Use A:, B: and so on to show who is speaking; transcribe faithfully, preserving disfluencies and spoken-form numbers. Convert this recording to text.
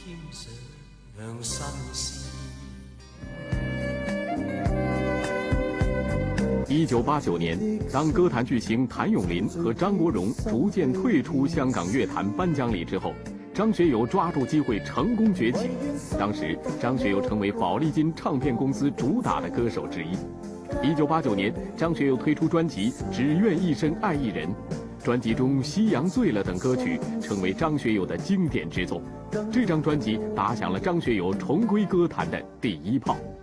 A: 一九八九年，当歌坛巨星谭咏麟和张国荣逐渐退出香港乐坛颁奖礼之后，张学友抓住机会成功崛起。当时，张学友成为宝丽金唱片公司主打的歌手之一。一九八九年，张学友推出专辑《只愿一生爱一人》，专辑中《夕阳醉了》等歌曲成为张学友的经典之作。这张专辑打响了张学友重归歌坛的第一炮。